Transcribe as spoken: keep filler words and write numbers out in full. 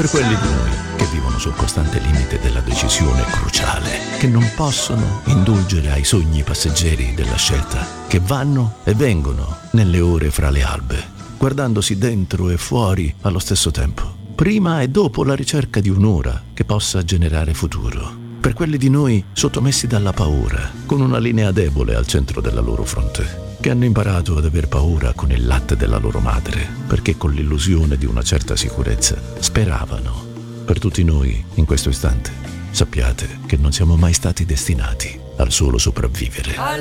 Per quelli di noi che vivono sul costante limite della decisione cruciale, che non possono indulgere ai sogni passeggeri della scelta, che vanno e vengono nelle ore fra le albe, guardandosi dentro e fuori allo stesso tempo, prima e dopo la ricerca di un'ora che possa generare futuro. Per quelli di noi sottomessi dalla paura, con una linea debole al centro della loro fronte, che hanno imparato ad aver paura con il latte della loro madre, perché con l'illusione di una certa sicurezza speravano. Per tutti noi, in questo istante, sappiate che non siamo mai stati destinati al solo sopravvivere.